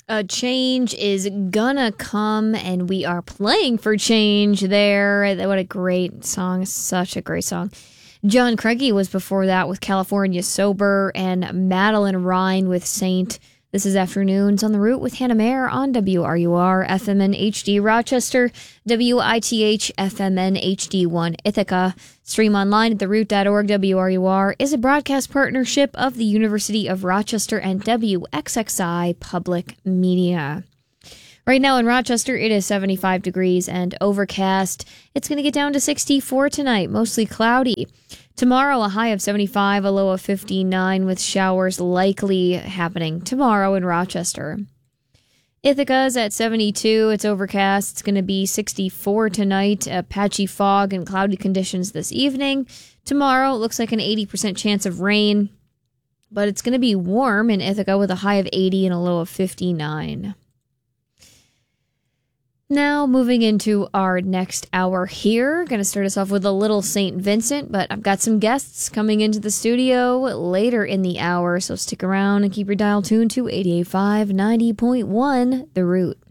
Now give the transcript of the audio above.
A change is gonna come, and we are playing for change there. What a great song. Such a great song. John Craigie was before that with California Sober, and Madeline Rhine with Saint. This is Afternoons on the Route with Hannah Mayer on WRUR FMN HD Rochester, WITH FMN HD1 Ithaca. Stream online at theroot.org. WRUR is a broadcast partnership of the University of Rochester and WXXI Public Media. Right now in Rochester, it is 75 degrees and overcast. It's going to get down to 64 tonight, mostly cloudy. Tomorrow, a high of 75, a low of 59, with showers likely happening tomorrow in Rochester. Ithaca's at 72. It's overcast. It's going to be 64 tonight. Patchy fog and cloudy conditions this evening. Tomorrow, it looks like an 80% chance of rain, but it's going to be warm in Ithaca with a high of 80 and a low of 59. Now, moving into our next hour here. Going to start us off with a little St. Vincent, but I've got some guests coming into the studio later in the hour, so stick around and keep your dial tuned to 88.5, 90.1, The Root.